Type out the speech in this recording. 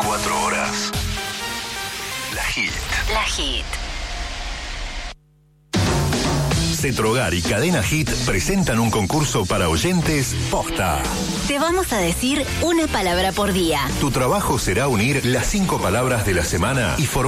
24 horas. La Hit. La Hit. Cetrogar y Cadena Hit presentan un concurso para oyentes posta. Te vamos a decir una palabra por día. Tu trabajo será unir las 5 palabras de la semana y formar